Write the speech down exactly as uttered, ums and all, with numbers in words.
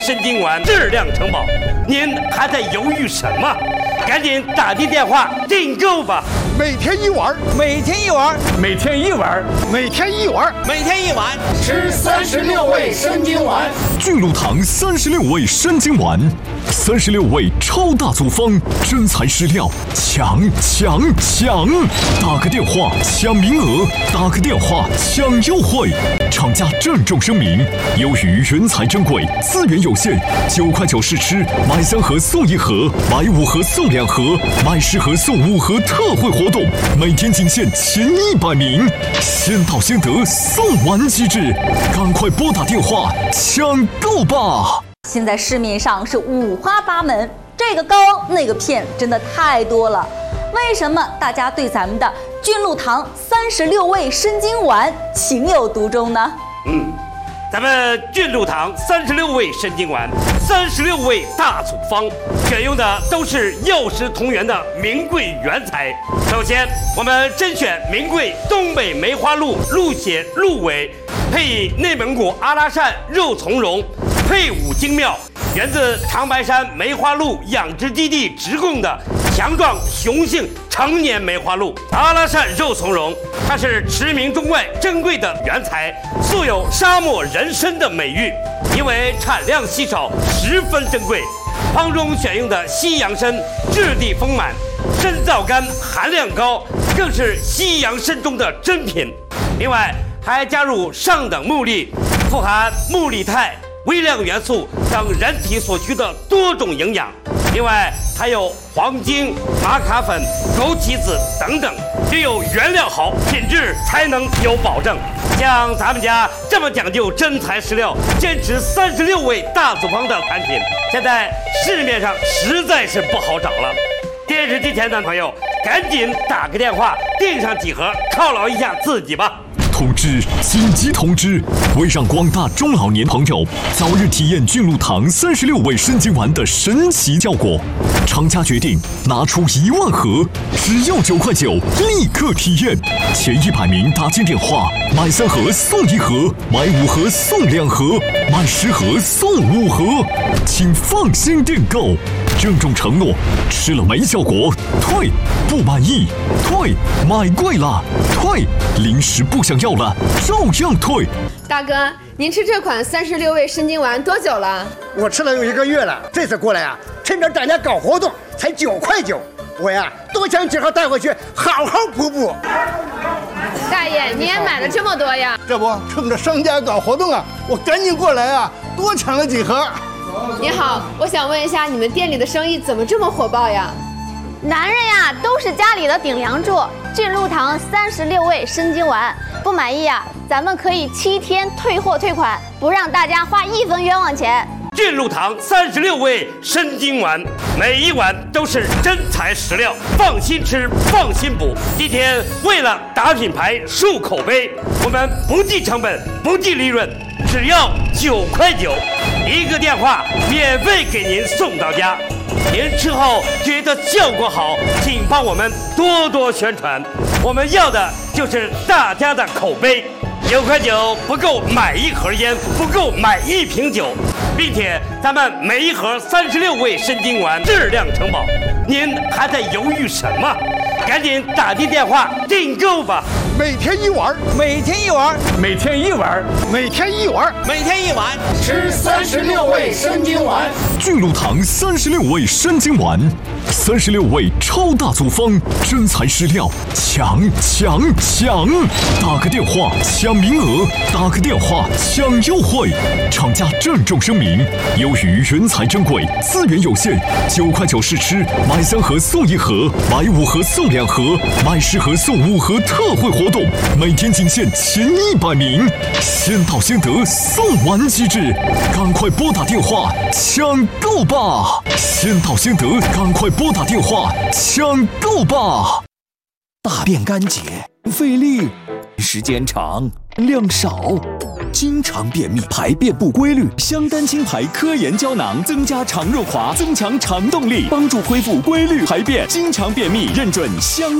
申金丸质量承保，您还在犹豫什么？赶紧打进电话订购吧！ 每天一丸， 每天一丸， 每天一丸， 每天一丸， 每天一丸， 吃三十六味生津丸。 巨鹿堂三十六味生津丸，三十六味超大组方，真材实料，抢抢抢！打个电话抢名额，打个电话抢优惠。厂家郑重声明：由于原材珍贵，资源有限，九块九试吃，买三盒送一盒，买五盒送两盒，买十盒送五盒特惠活动，每天仅限前一百名，先到先得，送完即止，赶快拨打电话抢购吧！ 现在市面上是五花八门，这个膏那个片真的太多了。为什么大家对咱们的菌鹿堂三十六味生津丸情有独钟呢？ 嗯，咱们菌鹿堂三十六味生津丸，三十六味大组方，选用的都是药食同源的名贵原材。首先，我们甄选名贵东北梅花鹿鹿血鹿尾，配以内蒙古阿拉善肉苁蓉，配伍精妙，源自长白山梅花鹿养殖基地直供的强壮雄性成年梅花鹿。阿拉善肉苁蓉，它是驰名中外珍贵的原材，素有沙漠人参的美誉，因为产量稀少，十分珍贵。方中选用的西洋参质地丰满，参皂苷含量高，更是西洋参中的珍品。另外还加入上等木粒，富含木力肽、微量元素等人体所需的多种营养。另外还有黄精、玛卡粉、枸杞子等等，只有原料好，品质才能有保证。像咱们家这么讲究真材实料，坚持三十六味大组方的产品，现在市面上实在是不好找了。电视机前的朋友，赶紧打个电话订上几盒，犒劳一下自己吧。 通知！紧急通知！为让广大中老年朋友早日体验菌鹿堂三十六味生津丸的神奇效果，厂家决定拿出一万盒，只要九块九，立刻体验。前一百名打进电话，买三盒送一盒，买五盒送两盒，买十盒送五盒，请放心订购。郑重承诺，吃了没效果退，不满意退，买贵了退，零食不想要了照样退。 大哥，您吃这款三十六味生津丸多久了？ 我吃了有一个月了，这次过来啊，趁着大家搞活动，才九块九，我呀多想几盒带回去，好好补补。 大爷，你也买了这么多呀？ 这不，趁着商家搞活动啊，我赶紧过来啊，多抢了几盒。 你好，我想问一下，你们店里的生意怎么这么火爆呀？ 男人呀，都是家里的顶梁柱。菌鹿堂三十六味生津丸，不满意呀，咱们可以七天退货退款，不让大家花一分冤枉钱。 菌鹿堂三十六味生津丸，每一碗都是真材实料，放心吃，放心补。今天为了打品牌、树口碑，我们不计成本，不计利润，只要九块九，一个电话免费给您送到家。您吃后觉得效果好，请帮我们多多宣传，我们要的就是大家的口碑。九块九不够买一盒烟，不够买一瓶酒，并且咱们每一盒三十六味生津丸质量承保，您还在犹豫什么？赶紧打进电话订购吧！ 每天一丸， 每天一丸， 每天一丸， 每天一丸， 每天一丸， 吃三十六味生津丸。 菌鹿堂三十六味生津丸，三十六味超大组方，真材实料，抢抢抢！打个电话抢名额，打个电话抢优惠。厂家郑重声明：由于原材珍贵，资源有限，九块九试吃，买三盒送一盒，买五盒送两盒，买十盒送五盒特惠活动，每天仅限前一百名，先到先得，送完即止，赶快拨打电话抢购吧！先到先得，赶快拨打电话抢购吧！ 大便干结，费力，时间长，量少，经常便秘，排便不规律。香丹清排科研胶囊增加肠润滑，增强肠动力，帮助恢复规律排便。经常便秘认准香